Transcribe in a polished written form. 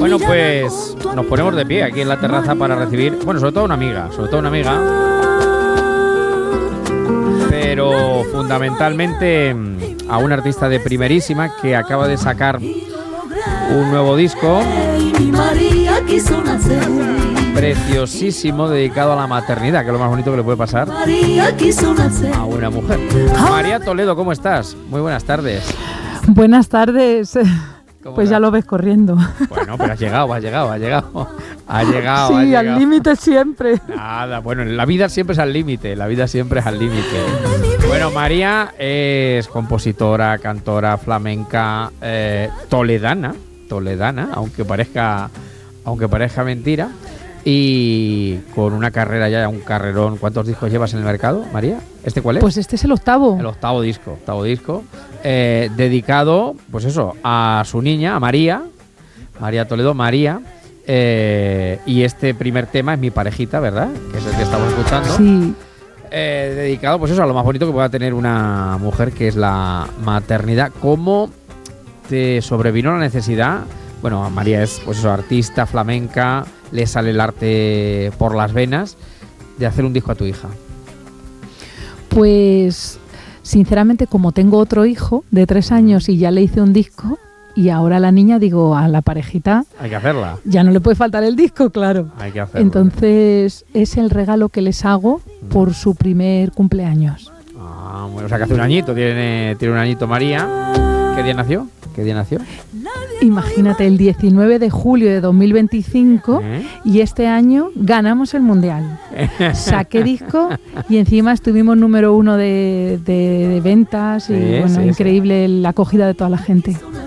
Bueno, pues nos ponemos de pie aquí en la terraza para recibir, bueno, sobre todo una amiga, pero fundamentalmente a un artista de primerísima que acaba de sacar un nuevo disco preciosísimo dedicado a la maternidad, que es lo más bonito que le puede pasar a una mujer. María Toledo, ¿cómo estás? Muy buenas tardes. Buenas tardes. Pues ya lo ves corriendo. Bueno, pero has llegado. Sí, al límite siempre. Nada, bueno, la vida siempre es al límite, Bueno, María es compositora, cantora, flamenca, toledana, aunque parezca mentira, y con una carrera ya, un carrerón. ¿Cuántos discos llevas en el mercado, María? ¿Este cuál es? Pues este es el octavo. El octavo disco, dedicado, pues eso, a su niña, a María Toledo, y este primer tema es Mi Parejita, ¿verdad? Que es el que estamos escuchando. Sí. Dedicado, pues eso, a lo más bonito que pueda tener una mujer, que es la maternidad. ¿Cómo te sobrevino la necesidad? Bueno, María es, pues eso, artista, flamenca, le sale el arte por las venas, de hacer un disco a tu hija. Pues, sinceramente, como tengo otro hijo de 3 años y ya le hice un disco, y ahora la niña, digo, a la parejita... Hay que hacerla. Ya no le puede faltar el disco, claro. Hay que hacerlo. Entonces, es el regalo que les hago por su primer cumpleaños. Ah, bueno, o sea que hace un añito, tiene un añito María. ¿Qué día nació? Imagínate, el 19 de julio de 2025 y este año ganamos el Mundial. Saqué disco y encima estuvimos número 1 de ventas y increíble la acogida de toda la gente.